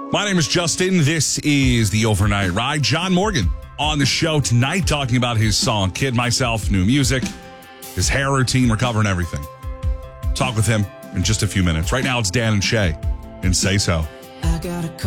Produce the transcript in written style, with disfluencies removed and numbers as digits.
My name is Justin. This is the Overnight Ride. John Morgan on the show tonight talking about his song, Kid Myself, new music, his hair routine, recovering everything. Talk with him in just a few minutes. Right now, it's Dan and Shay in Say So. I got a